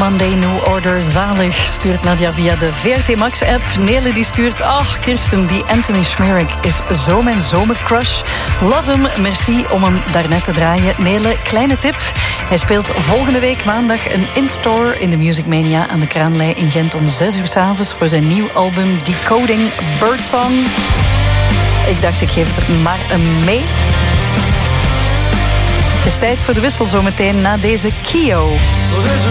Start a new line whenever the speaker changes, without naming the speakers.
Monday New Order, zalig, stuurt Nadia via de VRT Max-app. Nele die stuurt, Kirsten, die Anthony Schmerik is zo mijn zomercrush. Love hem, merci om hem daarnet te draaien. Nele, kleine tip. Hij speelt volgende week maandag een in-store in de Music Mania aan de Kraanlei in Gent om 6 uur 's avonds voor zijn nieuw album Decoding Birdsong. Ik dacht, ik geef het er maar een mee. Het is tijd voor de wissel zometeen na deze Kio.